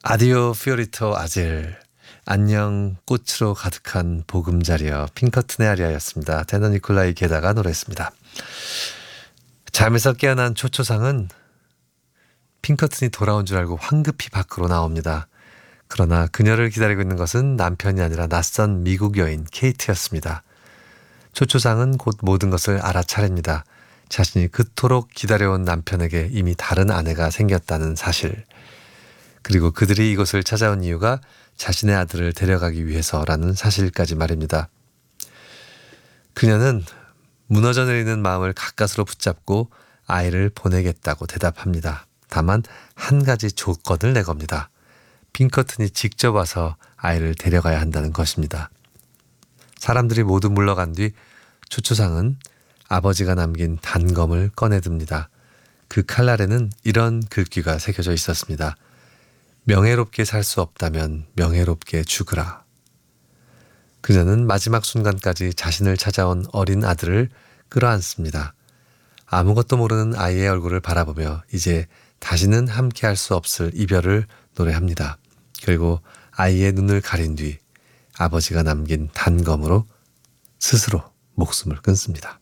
아디오 피오리토 아질, 안녕 꽃으로 가득한 보금자리여, 핑커튼의 아리아였습니다. 테너 니콜라이 게다가 노래했습니다. 잠에서 깨어난 초초상은 핑커튼이 돌아온 줄 알고 황급히 밖으로 나옵니다. 그러나 그녀를 기다리고 있는 것은 남편이 아니라 낯선 미국 여인 케이트였습니다. 초초상은 곧 모든 것을 알아차립니다. 자신이 그토록 기다려온 남편에게 이미 다른 아내가 생겼다는 사실, 그리고 그들이 이곳을 찾아온 이유가 자신의 아들을 데려가기 위해서라는 사실까지 말입니다. 그녀는 무너져 내리는 마음을 가까스로 붙잡고 아이를 보내겠다고 대답합니다. 다만 한 가지 조건을 내겁니다. 핑커튼이 직접 와서 아이를 데려가야 한다는 것입니다. 사람들이 모두 물러간 뒤 초초상은 아버지가 남긴 단검을 꺼내듭니다. 그 칼날에는 이런 글귀가 새겨져 있었습니다. 명예롭게 살 수 없다면 명예롭게 죽으라. 그녀는 마지막 순간까지 자신을 찾아온 어린 아들을 끌어안습니다. 아무것도 모르는 아이의 얼굴을 바라보며 이제 다시는 함께할 수 없을 이별을 노래합니다. 그리고 아이의 눈을 가린 뒤 아버지가 남긴 단검으로 스스로 목숨을 끊습니다.